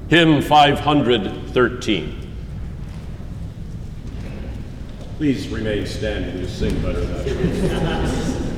Hymn 513. Please remain standing to sing better that way.